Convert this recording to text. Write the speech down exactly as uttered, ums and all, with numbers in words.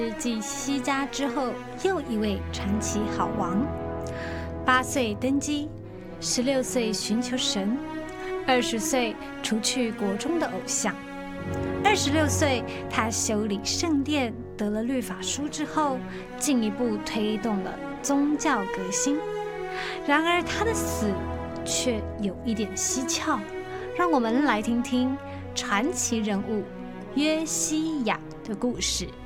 继西家之后又一位传奇好王。八岁登基，十六岁寻求神，二十岁除去国中的偶像。二十六岁，他修理圣殿，得了律法书之后，进一步推动了宗教革新。然而他的死却有一点蹊跷，让我们来听听传奇人物约西亚的故事。